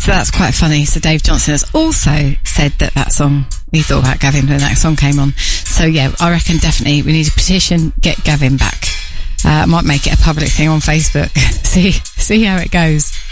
So that's quite funny. So Dave Johnson has also said that song, he thought about Gavin when that song came on. So yeah, I reckon definitely we need a petition, get Gavin back. I might make it a public thing on Facebook. See how it goes.